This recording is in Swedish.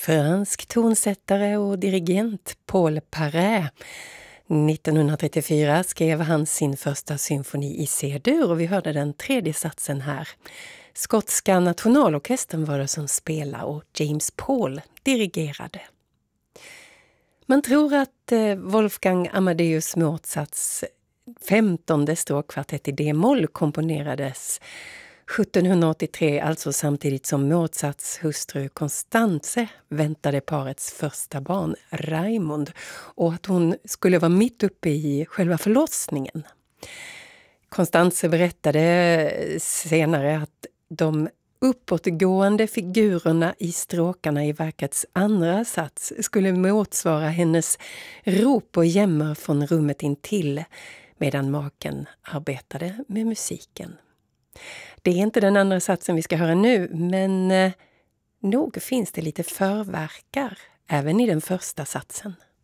Fransk tonsättare och dirigent Paul Paré. 1934 skrev han sin första symfoni i C-dur och vi hörde den tredje satsen här. Skotska nationalorkestern var det som spelade och James Paul dirigerade. Man tror att Wolfgang Amadeus Mozarts 15:e stråkkvartett i D-moll komponerades 1783, alltså samtidigt som Mozarts hustru Constanze väntade parets första barn, Raimund, och att hon skulle vara mitt uppe i själva förlossningen. Constanze berättade senare att de uppåtgående figurerna i stråkarna i verkets andra sats skulle motsvara hennes rop och jämmer från rummet intill medan maken arbetade med musiken. Det är inte den andra satsen vi ska höra nu, men nog finns det lite förverkar även i den första satsen.